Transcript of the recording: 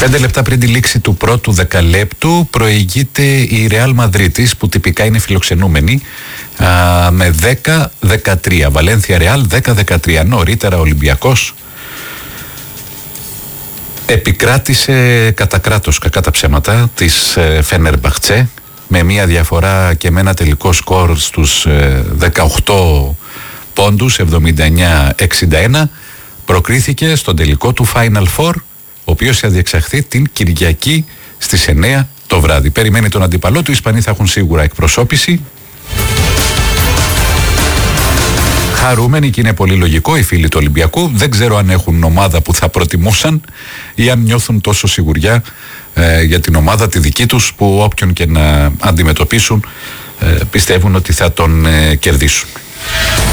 5 λεπτά πριν τη λήξη του πρώτου δεκαλέπτου προηγείται η Ρεάλ Μαδρίτης, που τυπικά είναι φιλοξενούμενη, με 10-13. Βαλένθια Ρεάλ 10-13. Νωρίτερα ο Ολυμπιακός επικράτησε κατά κράτος, κακά τα ψέματα, της Φενερμπαχτσέ με μια διαφορά και με ένα τελικό σκορ στους 18 πόντους, 79-61. Προκρίθηκε στον τελικό του Final Four, ο οποίος θα διεξαχθεί την Κυριακή στις 9 το βράδυ. Περιμένει τον αντίπαλό του. Οι Ισπανοί θα έχουν σίγουρα εκπροσώπηση. Χαρούμενοι, και είναι πολύ λογικό, οι φίλοι του Ολυμπιακού. Δεν ξέρω αν έχουν ομάδα που θα προτιμούσαν ή αν νιώθουν τόσο σιγουριά για την ομάδα τη δική τους, που όποιον και να αντιμετωπίσουν πιστεύουν ότι θα τον κερδίσουν.